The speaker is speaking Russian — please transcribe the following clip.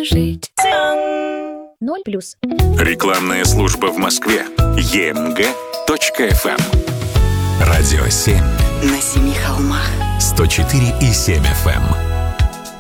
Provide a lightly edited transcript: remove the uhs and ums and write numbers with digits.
можно жить. 0+. Рекламная служба в Москве. emg.fm. Радио 7. На 7 холмах. 104,7 FM.